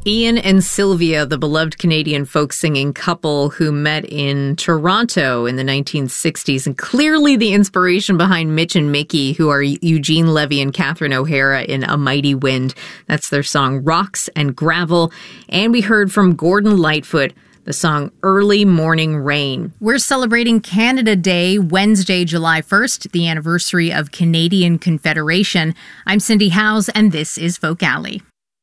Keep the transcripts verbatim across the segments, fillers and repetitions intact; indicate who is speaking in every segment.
Speaker 1: Ian and Sylvia, the beloved Canadian folk singing couple who met in Toronto in the nineteen sixties, and clearly the inspiration behind Mitch and Mickey, who are Eugene Levy and Catherine O'Hara in A Mighty Wind. That's their song Rocks and Gravel. And we heard from Gordon Lightfoot, the song Early Morning Rain. We're celebrating Canada Day, Wednesday, July first, the anniversary of Canadian Confederation. I'm Cindy Howes, and this is Folk Alley.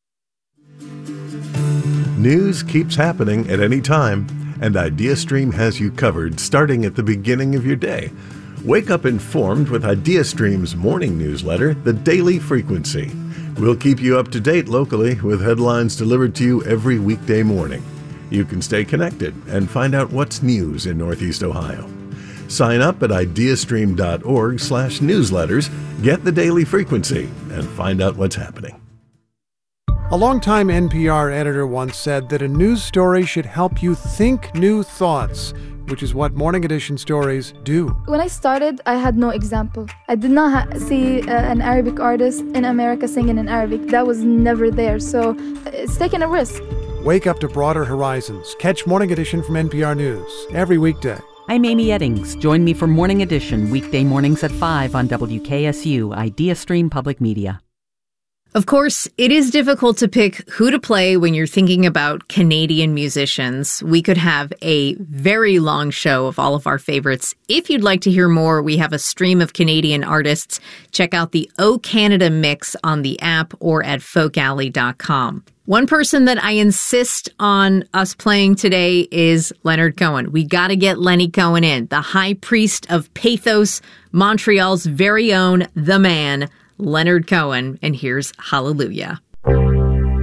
Speaker 2: News keeps happening at any time, and IdeaStream has you covered starting at the beginning of your day. Wake up informed with IdeaStream's morning newsletter, The Daily Frequency. We'll keep you up to date locally with headlines delivered to you every weekday morning. You can stay connected and find out what's news in Northeast Ohio. Sign up at ideastream.org slash newsletters, get The Daily Frequency, and find out what's happening.
Speaker 3: A longtime N P R editor once said that a news story should help you think new thoughts, which is what Morning Edition stories do.
Speaker 4: When I started, I had no example. I did not ha- see uh, an Arabic artist in America singing in Arabic. That was never there, so it's taking a risk.
Speaker 3: Wake up to broader horizons. Catch Morning Edition from N P R News every weekday.
Speaker 5: I'm Amy Eddings. Join me for Morning Edition, weekday mornings at five on W K S U, IdeaStream Public Media.
Speaker 1: Of course, it is difficult to pick who to play when you're thinking about Canadian musicians. We could have a very long show of all of our favorites. If you'd like to hear more, we have a stream of Canadian artists. Check out the O Canada Mix on the app or at folk alley dot com. One person that I insist on us playing today is Leonard Cohen. We got to get Lenny Cohen in, the high priest of pathos, Montreal's very own The Man, Leonard Cohen, and here's Hallelujah.